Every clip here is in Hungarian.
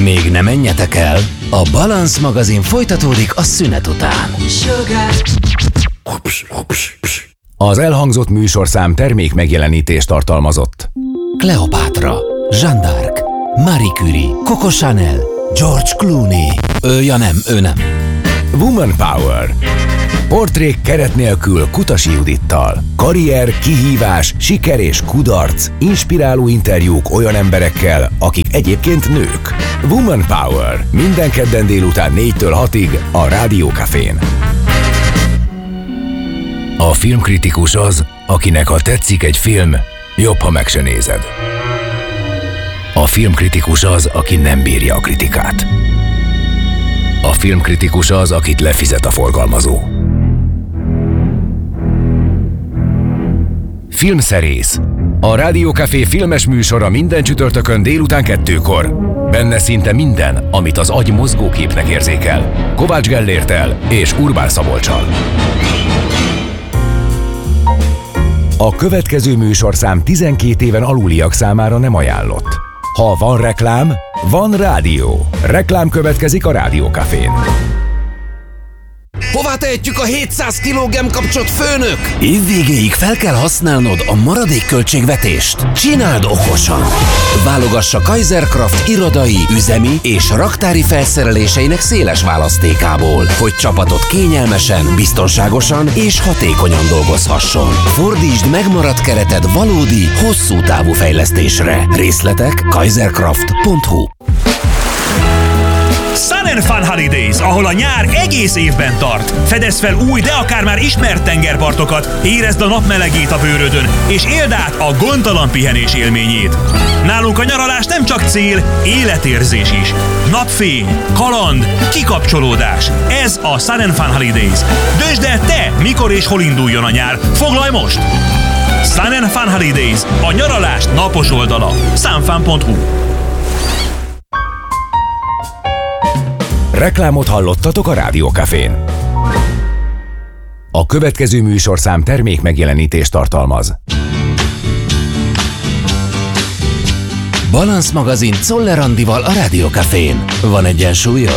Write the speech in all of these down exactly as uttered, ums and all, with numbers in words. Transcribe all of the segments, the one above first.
Még ne menjetek el, a Balansz magazin folytatódik a szünet után. Az elhangzott műsorszám termék megjelenítést tartalmazott. Kleopátra, Jeanne d'Arc, Marie Curie, Coco Chanel, George Clooney. Ő, ja nem, ő nem. Woman Power. Portrék keret nélkül Kutasi Judittal. Karrier, kihívás, siker és kudarc. Inspiráló interjúk olyan emberekkel, akik egyébként nők. Woman Power. Minden kedden délután négytől hatig a Rádió Cafén. A filmkritikus az, akinek ha tetszik egy film, jobb, ha meg se nézed. A filmkritikus az, aki nem bírja a kritikát. A filmkritikus az, akit lefizet a forgalmazó. Filmszerész. A Rádió Café filmes műsora minden csütörtökön délután kettőkor. Benne szinte minden, amit az agy mozgóképnek érzékel. Kovács Gellérttel és Urbán Szabolccsal. A következő műsorszám tizenkét éven aluliak számára nem ajánlott. Ha van reklám, van rádió. Reklám következik a Rádió Cafén. Hová tehetjük a hétszáz kiló gemkapcsot, főnök? Évvégéig fel kell használnod a maradék költségvetést. Csináld okosan! Válogassa Kaiserkraft irodai, üzemi és raktári felszereléseinek széles választékából, hogy csapatot kényelmesen, biztonságosan és hatékonyan dolgozhasson. Fordítsd megmaradt kereted valódi, hosszú távú fejlesztésre. Részletek kaiserkraft pont hu. Sun and Fun Holidays, ahol a nyár egész évben tart. Fedezz fel új, de akár már ismert tengerpartokat, érezd a napmelegét a bőrödön, és éld át a gondtalan pihenés élményét. Nálunk a nyaralás nem csak cél, életérzés is. Napfény, kaland, kikapcsolódás. Ez a Sun and Fun Holidays. Döntsd el te, mikor és hol induljon a nyár. Foglalj most! Sun and Fun Holidays, a nyaralás napos oldala. sunfun pont hu. Reklámot hallottatok a Rádió Cafén. A következő műsorszám termék megjelenítést tartalmaz. Balansz magazin Czoller Andival a Rádió Cafén. Van egyensúlyod?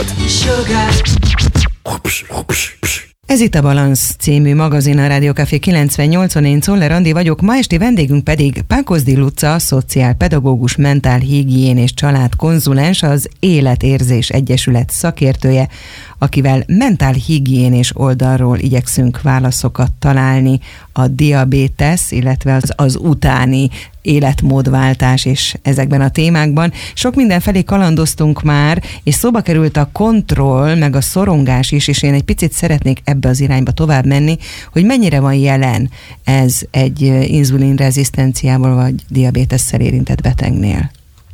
Ez itt a Balansz című magazin, a Rádió Café kilencvennyolcon, én Czoller Andi vagyok, ma esti vendégünk pedig Pákozdi Luca, szociálpedagógus, mentálhigién és családkonzulens, az Életérzés Egyesület szakértője, akivel mentálhigiénés oldalról igyekszünk válaszokat találni a diabétesz, illetve az, az utáni életmódváltás és ezekben a témákban. Sok mindenfelé kalandoztunk már, és szóba került a kontroll, meg a szorongás is, és én egy picit szeretnék ebbe az irányba tovább menni, hogy mennyire van jelen ez egy inzulinrezisztenciával vagy diabétesszel érintett betegnél.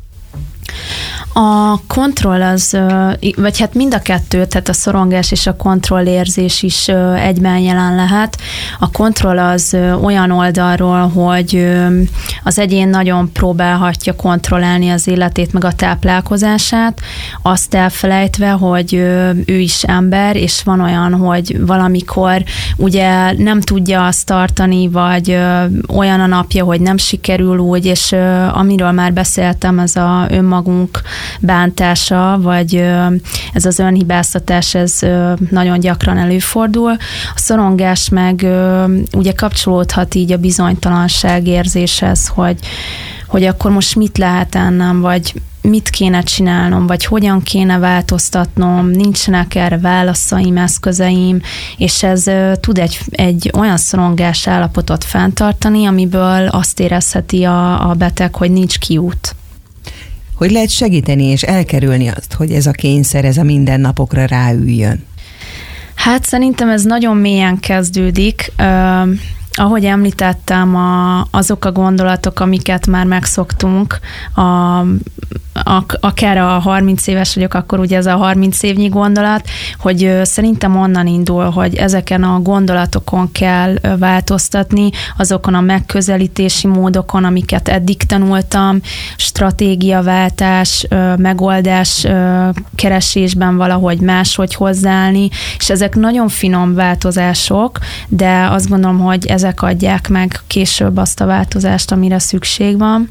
A kontroll az, vagy hát mind a kettő, tehát a szorongás és a kontrollérzés is egyben jelen lehet. A kontroll az olyan oldalról, hogy az egyén nagyon próbálhatja kontrollálni az életét, meg a táplálkozását, azt elfelejtve, hogy ő is ember, és van olyan, hogy valamikor ugye nem tudja azt tartani, vagy olyan a napja, hogy nem sikerül úgy, és amiről már beszéltem, ez a önmagunk bántása, vagy ez az önhibáztatás, ez nagyon gyakran előfordul. A szorongás meg ugye kapcsolódhat így a bizonytalanság érzéshez, hogy, hogy akkor most mit lehet ennem, vagy mit kéne csinálnom, vagy hogyan kéne változtatnom, nincsenek erre válaszaim, eszközeim, és ez tud egy, egy olyan szorongás állapotot fenntartani, amiből azt érezheti a, a beteg, hogy nincs kiút. Hogy lehet segíteni és elkerülni azt, hogy ez a kényszer, ez a mindennapokra ráüljön? Hát szerintem ez nagyon mélyen kezdődik. Uh, ahogy említettem, a, azok a gondolatok, amiket már megszoktunk, a, a, akár a harminc éves vagyok, akkor ugye ez a harminc évnyi gondolat, hogy uh, szerintem onnan indul, hogy ezeken a gondolatokon kell uh, változtatni, azokon a megközelítési módokon, amiket eddig tanultam, stratégiaváltás, uh, megoldás uh, keresésben valahogy máshogy hozzáállni, és ezek nagyon finom változások, de azt gondolom, hogy ezek adják meg később azt a változást, amire szükség van.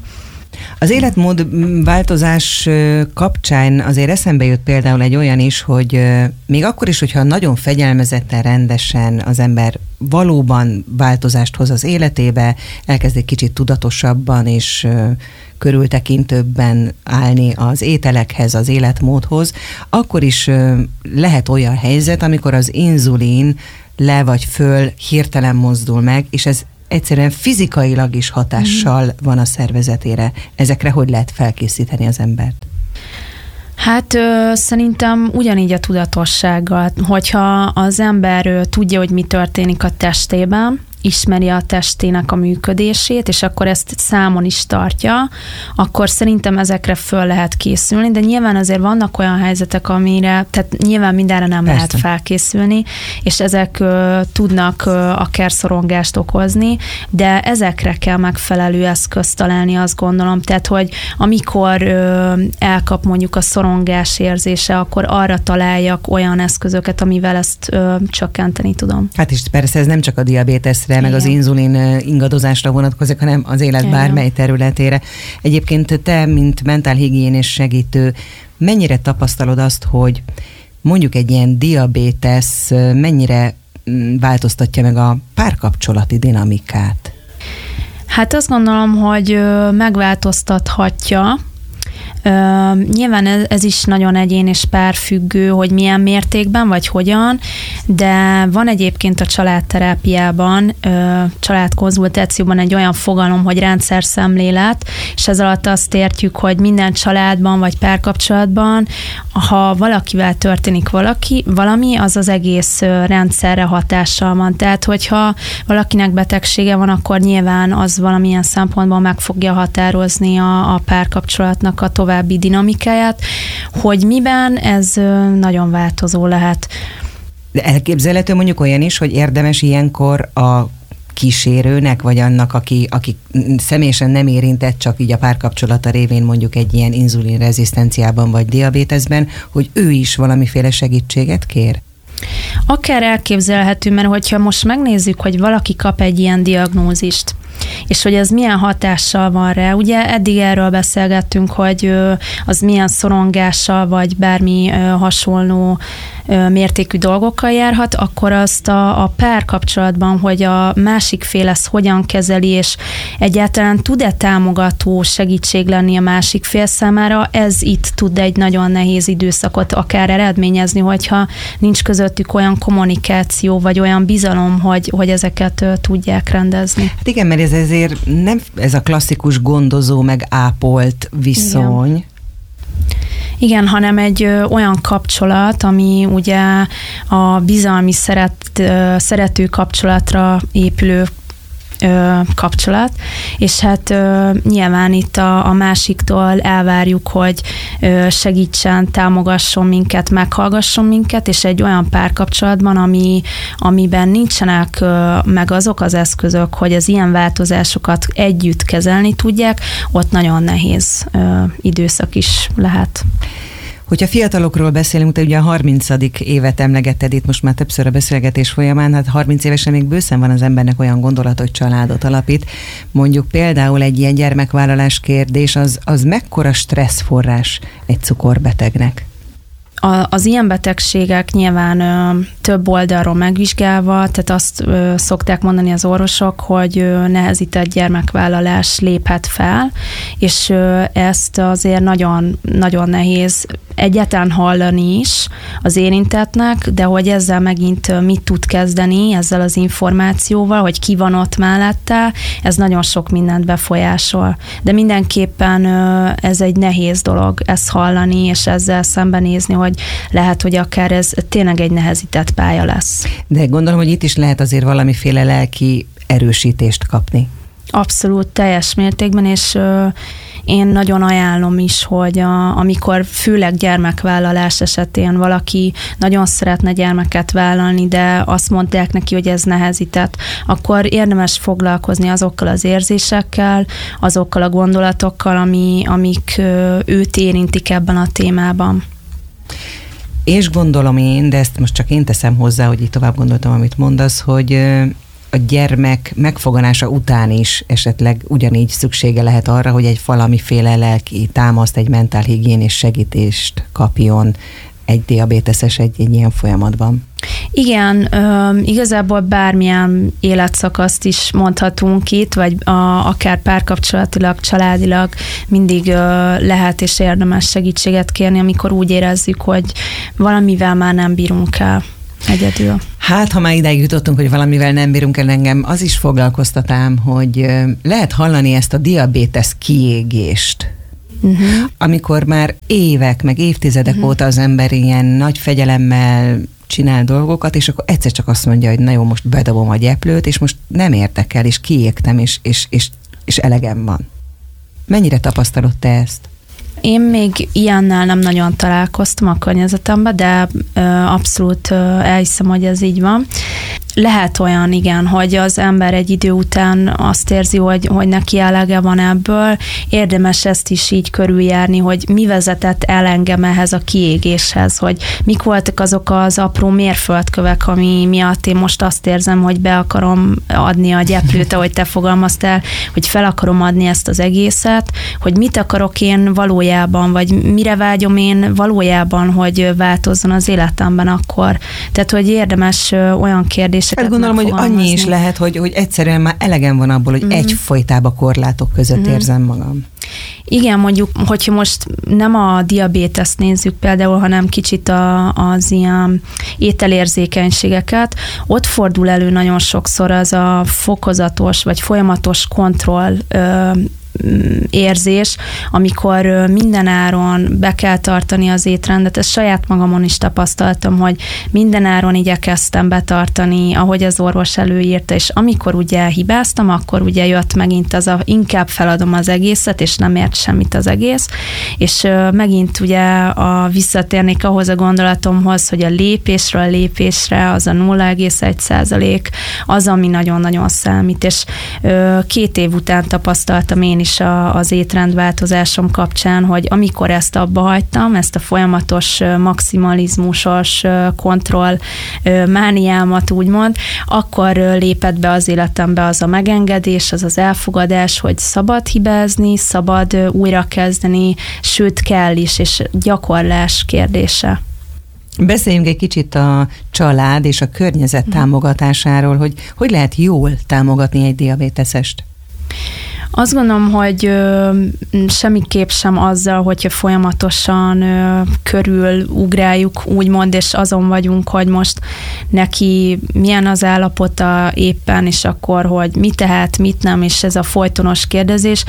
Az életmód változás kapcsán azért eszembe jut például egy olyan is, hogy még akkor is, hogyha nagyon fegyelmezetten, rendesen az ember valóban változást hoz az életébe, elkezd egy kicsit tudatosabban és körültekintőbben állni az ételekhez, az életmódhoz, akkor is lehet olyan helyzet, amikor az inzulin le vagy föl hirtelen mozdul meg, és ez egyszerűen fizikailag is hatással mm. van a szervezetére. Ezekre hogy lehet felkészíteni az embert? Hát ö, szerintem ugyanígy a tudatossággal, hogyha az ember ö, tudja, hogy mi történik a testében, ismeri a testének a működését, és akkor ezt számon is tartja, akkor szerintem ezekre föl lehet készülni, de nyilván azért vannak olyan helyzetek, amire, tehát nyilván mindenre nem Persze. lehet felkészülni, és ezek uh, tudnak uh, akár szorongást okozni, de ezekre kell megfelelő eszközt találni, azt gondolom, tehát, hogy amikor uh, elkap mondjuk a szorongás érzése, akkor arra találjak olyan eszközöket, amivel ezt uh, csökkenteni tudom. Hát is persze ez nem csak a diabéteszre, meg Igen. az inzulin ingadozásra vonatkozik, hanem az élet Igen. bármely területére. Egyébként te, mint mentálhigiénés segítő, mennyire tapasztalod azt, hogy mondjuk egy ilyen diabétesz mennyire változtatja meg a párkapcsolati dinamikát? Hát azt gondolom, hogy megváltoztathatja. Uh, nyilván ez, ez is nagyon egyén és párfüggő, hogy milyen mértékben, vagy hogyan, de van egyébként a családterápiában, uh, családkonzultációban egy olyan fogalom, hogy rendszerszemlélet, és ez alatt azt értjük, hogy minden családban, vagy párkapcsolatban, ha valakivel történik valaki, valami, az az egész rendszerre hatással van. Tehát, hogyha valakinek betegsége van, akkor nyilván az valamilyen szempontból meg fogja határozni a, a párkapcsolatnak a további dinamikáját, hogy miben ez nagyon változó lehet. De elképzelhető mondjuk olyan is, hogy érdemes ilyenkor a kísérőnek, vagy annak, aki, aki személyesen nem érintett, csak így a párkapcsolata révén mondjuk egy ilyen inzulinrezisztenciában vagy diabéteszben, hogy ő is valamiféle segítséget kér? Akár elképzelhető, mert hogyha most megnézzük, hogy valaki kap egy ilyen diagnózist, és hogy ez milyen hatással van rá. Ugye eddig erről beszélgettünk, hogy az milyen szorongással, vagy bármi hasonló mértékű dolgokkal járhat, akkor azt a, a párkapcsolatban, hogy a másik fél ezt hogyan kezeli, és egyáltalán tud-e támogató segítség lenni a másik fél számára, ez itt tud egy nagyon nehéz időszakot akár eredményezni, hogyha nincs közöttük olyan kommunikáció, vagy olyan bizalom, hogy, hogy ezeket tudják rendezni. Hát igen, mert ez ezért nem ez a klasszikus gondozó, meg ápolt viszony. Igen. Igen, hanem egy ö, olyan kapcsolat, ami ugye a bizalmi szeret, ö, szerető kapcsolatra épülő ö, kapcsolat, és hát ö, nyilván itt a, a másiktól elvárjuk, hogy ö, segítsen, támogasson minket, meghallgasson minket, és egy olyan párkapcsolatban, ami, amiben nincsenek ö, meg azok az eszközök, hogy az ilyen változásokat együtt kezelni tudják, ott nagyon nehéz ö, időszak is lehet. Hogyha fiatalokról beszélünk, te ugye a harmincadik évet emlegetted itt most már többször a beszélgetés folyamán, hát harminc évesen még bőszen van az embernek olyan gondolat, hogy családot alapít. Mondjuk például egy ilyen gyermekvállalás kérdés, az, az mekkora stresszforrás egy cukorbetegnek? A, az ilyen betegségek nyilván ö, több oldalról megvizsgálva, tehát azt ö, szokták mondani az orvosok, hogy ö, nehezített gyermekvállalás léphet fel, és ö, ezt azért nagyon, nagyon nehéz egyáltalán hallani is az érintettnek, de hogy ezzel megint mit tud kezdeni, ezzel az információval, hogy ki van ott mellette, ez nagyon sok mindent befolyásol. De mindenképpen ö, ez egy nehéz dolog ezt hallani, és ezzel szembenézni, hogy lehet, hogy akár ez tényleg egy nehezített pálya lesz. De gondolom, hogy itt is lehet azért valamiféle lelki erősítést kapni. Abszolút, teljes mértékben, és ö, én nagyon ajánlom is, hogy a, amikor főleg gyermekvállalás esetén valaki nagyon szeretne gyermeket vállalni, de azt mondják neki, hogy ez nehezített, akkor érdemes foglalkozni azokkal az érzésekkel, azokkal a gondolatokkal, ami, amik ö, őt érintik ebben a témában. És gondolom én, de ezt most csak én teszem hozzá, hogy így tovább gondoltam, amit mondasz, hogy a gyermek megfoganása után is esetleg ugyanígy szüksége lehet arra, hogy egy valamiféle lelki támaszt, egy mentálhigiénés segítést kapjon egy diabéteses egy, egy ilyen folyamatban? Igen, igazából bármilyen életszakaszt is mondhatunk itt, vagy a, akár párkapcsolatilag, családilag mindig lehet és érdemes segítséget kérni, amikor úgy érezzük, hogy valamivel már nem bírunk el egyedül. Hát, ha már ideig jutottunk, hogy valamivel nem bírunk el, engem, az is foglalkoztatám, hogy lehet hallani ezt a diabétesz kiégést. Uh-huh. Amikor már évek, meg évtizedek uh-huh. óta az ember ilyen nagy fegyelemmel csinál dolgokat, és akkor egyszer csak azt mondja, hogy na jó, most bedobom a gyeplőt, és most nem értek el, és kiégtem, és, és, és, és elegem van. Mennyire tapasztalod te ezt? Én még ilyennel nem nagyon találkoztam a környezetemben, de ö, abszolút ö, elhiszem, hogy ez így van. Lehet olyan, igen, hogy az ember egy idő után azt érzi, hogy, hogy neki elege van ebből. Érdemes ezt is így körüljárni, hogy mi vezetett el engem ehhez a kiégéshez, hogy mik voltak azok az apró mérföldkövek, ami miatt én most azt érzem, hogy be akarom adni a gyeplőt, ahogy te fogalmaztál, hogy fel akarom adni ezt az egészet, hogy mit akarok én valójában, vagy mire vágyom én valójában, hogy változzon az életemben akkor. Tehát, hogy érdemes olyan kérdés. Hát gondolom, hogy annyi is lehet, hogy, hogy egyszerűen már elegem van abból, hogy mm. egyfolytában korlátok között mm. érzem magam. Igen, mondjuk, hogyha most nem a diabéteszt nézzük például, hanem kicsit a, az ilyen ételérzékenységeket, ott fordul elő nagyon sokszor az a fokozatos vagy folyamatos kontroll ö, érzés, amikor minden áron be kell tartani az étrendet. Ezt saját magamon is tapasztaltam, hogy minden áron igyekeztem betartani, ahogy az orvos előírta, és amikor ugye hibáztam, akkor ugye jött megint az a, inkább feladom az egészet, és nem ért semmit az egész, és megint ugye a, visszatérnék ahhoz a gondolatomhoz, hogy a lépésről lépésre az a nulla egész egy százalék az, ami nagyon-nagyon számít, és két év után tapasztaltam én is a, az étrendváltozásom kapcsán, hogy amikor ezt abba hagytam, ezt a folyamatos maximalizmusos kontroll mániámat úgymond, akkor lépett be az életembe az a megengedés, az az elfogadás, hogy szabad hibázni, szabad újrakezdeni, sőt kell is, és gyakorlás kérdése. Beszéljünk egy kicsit a család és a környezet támogatásáról, hogy hogy lehet jól támogatni egy diabéteszest? Azt gondolom, hogy ö, semmiképp sem azzal, hogyha folyamatosan ö, körül ugráljuk, úgymond, és azon vagyunk, hogy most neki milyen az állapota éppen, és akkor, hogy mit tehet, mit nem, és ez a folytonos kérdezés.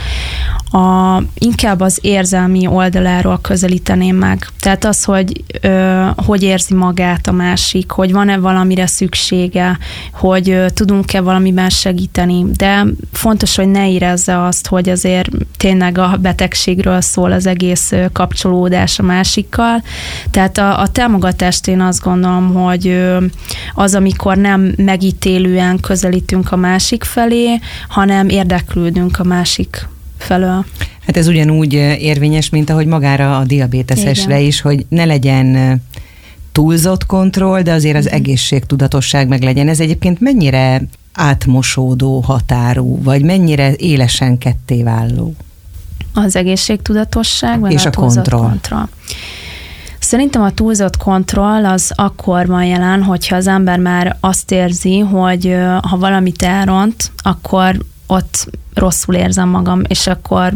A, inkább az érzelmi oldaláról közelíteném meg. Tehát az, hogy ö, hogy érzi magát a másik, hogy van-e valamire szüksége, hogy ö, tudunk-e valamiben segíteni, de fontos, hogy ne érezze azt, hogy azért tényleg a betegségről szól az egész ö, kapcsolódás a másikkal. Tehát a, a támogatást én azt gondolom, hogy ö, az, amikor nem megítélően közelítünk a másik felé, hanem érdeklődünk a másik felől. Hát ez ugyanúgy érvényes, mint ahogy magára a diabéteszesre is, hogy ne legyen túlzott kontroll, de azért az egészségtudatosság meg legyen. Ez egyébként mennyire átmosódó határú, vagy mennyire élesen kettéválló? Az egészségtudatosság, vagy és a, a kontroll. kontroll. Szerintem a túlzott kontroll az akkor van jelen, hogyha az ember már azt érzi, hogy ha valamit elront, akkor ott rosszul érzem magam, és akkor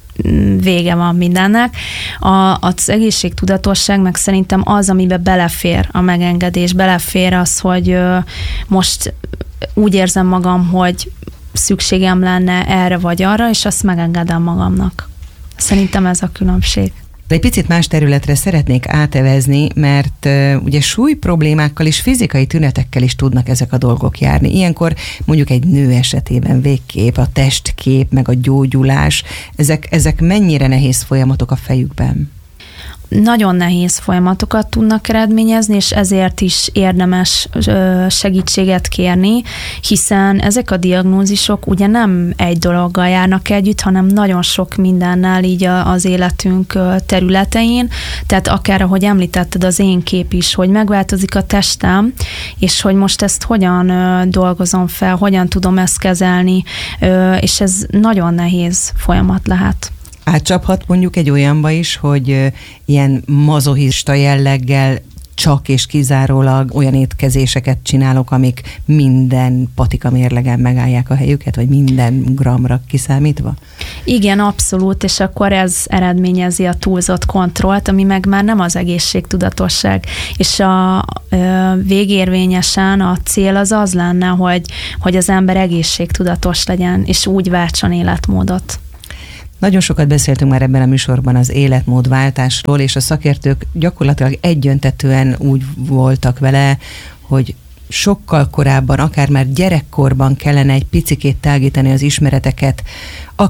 vége van mindennek. A, az egészségtudatosság meg szerintem az, amiben belefér a megengedés, belefér az, hogy most úgy érzem magam, hogy szükségem lenne erre vagy arra, és azt megengedem magamnak. Szerintem ez a különbség. De egy picit más területre szeretnék átevezni, mert uh, ugye súly problémákkal és fizikai tünetekkel is tudnak ezek a dolgok járni. Ilyenkor mondjuk egy nő esetében végkép, a testkép, meg a gyógyulás, ezek, ezek mennyire nehéz folyamatok a fejükben? nagyon nehéz folyamatokat tudnak eredményezni, és ezért is érdemes segítséget kérni, hiszen ezek a diagnózisok ugye nem egy dologgal járnak együtt, hanem nagyon sok mindennel így az életünk területein, tehát akár, ahogy említetted, az én kép is, hogy megváltozik a testem, és hogy most ezt hogyan dolgozom fel, hogyan tudom ezt kezelni, és ez nagyon nehéz folyamat lehet. Átcsaphat mondjuk egy olyanba is, hogy ilyen mazochista jelleggel csak és kizárólag olyan étkezéseket csinálok, amik minden patika mérlegen megállják a helyüket, vagy minden gramra kiszámítva? Igen, abszolút, és akkor ez eredményezi a túlzott kontrollt, ami meg már nem az egészségtudatosság. És a végérvényesen a cél az az lenne, hogy, hogy az ember egészségtudatos legyen, és úgy váltson életmódot. Nagyon sokat beszéltünk már ebben a műsorban az életmódváltásról, és a szakértők gyakorlatilag egyöntetően úgy voltak vele, hogy sokkal korábban, akár már gyerekkorban kellene egy picikét tágítani az ismereteket,